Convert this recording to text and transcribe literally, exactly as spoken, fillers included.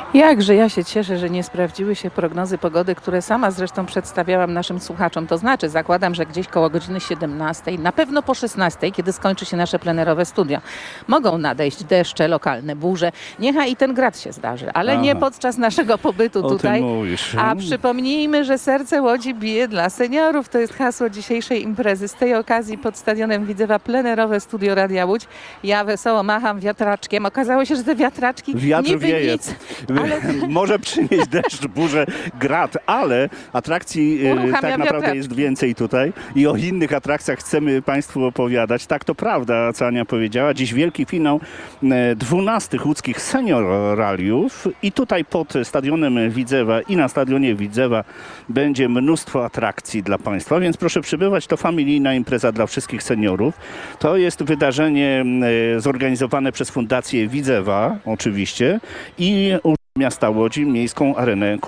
Jakże ja się cieszę, że nie sprawdziły się prognozy pogody, które sama zresztą przedstawiałam naszym słuchaczom. To znaczy, zakładam, że gdzieś koło godziny siedemnastej, na pewno po szesnastej, kiedy skończy się nasze plenerowe studia, mogą nadejść deszcze, lokalne burze. Niechaj i ten grad się zdarzy, ale Aha. nie podczas naszego pobytu O tutaj. tym mówisz. A przypomnijmy, że serce Łodzi bije dla seniorów. To jest hasło dzisiejszej imprezy. Z tej okazji pod Stadionem Widzewa plenerowe studio Radia Łódź. Ja wesoło macham wiatraczkiem. Okazało się, że te wiatraczki Wiatr niby wieje. nic, ale Może przynieść deszcz, burzę, grad, ale atrakcji e, Uruchamia tak naprawdę wiatraczki. jest więcej tutaj i o innych atrakcjach chcemy Państwu opowiadać. Tak, to prawda, co Ania powiedziała. Dziś wielki finał e, dwunastych łódzkich senior ralliów i tutaj pod Stadionem Widzewa i na Stadionie Widzewa będzie mnóstwo atrakcji dla Państwa, więc proszę przybywać. To familijna impreza dla wszystkich seniorów. To jest wydarzenie e, zorganizowane przez Fundację Widzewa oczywiście i miasta Łodzi, Miejską Arenę